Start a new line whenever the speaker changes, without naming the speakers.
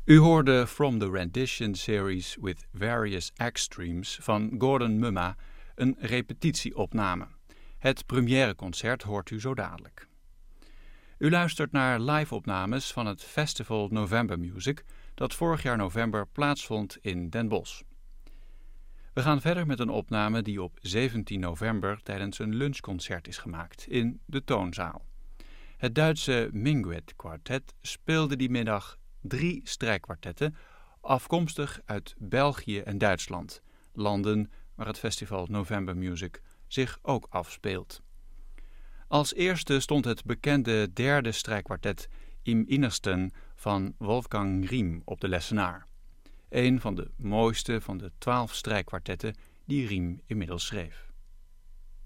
U hoorde From the Rendition Series with Various Extremes van Gordon Mumma, een repetitieopname. Het premièreconcert hoort u zo dadelijk. U luistert naar live-opnames van het festival November Music dat vorig jaar november plaatsvond in Den Bosch. We gaan verder met een opname die op 17 november tijdens een lunchconcert is gemaakt in de Toonzaal. Het Duitse Minguet Quartet speelde die middag 3 strijkkwartetten, afkomstig uit België en Duitsland, landen waar het festival November Music zich ook afspeelt. Als eerste stond het bekende 3e strijkkwartet Im Innersten van Wolfgang Riem op de lessenaar. Een van de mooiste van de 12 strijkkwartetten die Riem inmiddels schreef.